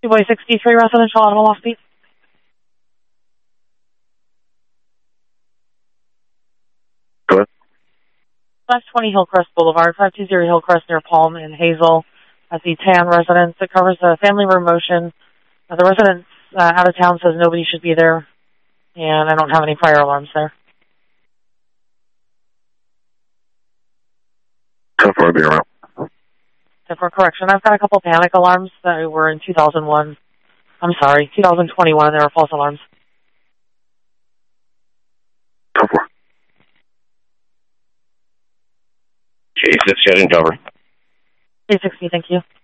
2 boy 63 residential animal off beat. Go ahead. 520 Hillcrest Boulevard, 520 Hillcrest near Palm and Hazel at the Tan residence. It covers a family room motion. The resident out of town says nobody should be there, and I don't have any fire alarms there. So far, be around. So for correction, I've got a couple panic alarms that were in 2001. I'm sorry, 2021, they were false alarms. So far. J6 heading cover. J60, thank you.